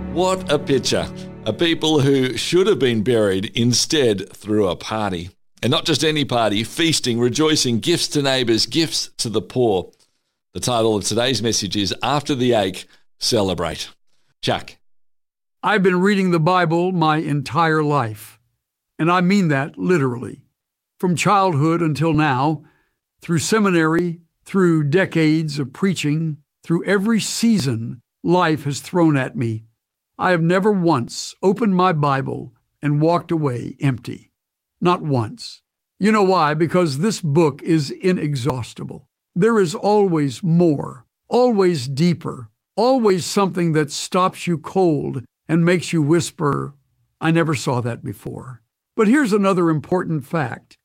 What a picture. A people who should have been buried instead threw a party. And not just any party, feasting, rejoicing, gifts to neighbours, gifts to the poor. The title of today's message is After the Ache, Celebrate. Chuck. I've been reading the Bible my entire life, and I mean that literally. From childhood until now, through seminary, through decades of preaching, through every season life has thrown at me, I have never once opened my Bible and walked away empty. Not once. You know why? Because this book is inexhaustible. There is always more, always deeper, always something that stops you cold and makes you whisper, I never saw that before. But here's another important fact.